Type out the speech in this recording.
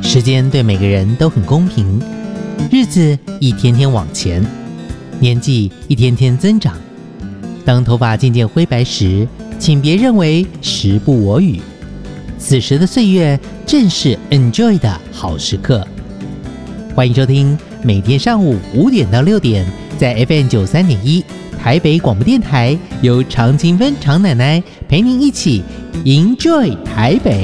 时间对每个人都很公平，日子一天天往前，年纪一天天增长。当头发渐渐灰白时，请别认为时不我与，此时的岁月正是 enjoy 的好时刻。欢迎收听每天上午5点到6点，在 FM93.1 台北广播电台，由常青芬常奶奶陪您一起 enjoy 台北。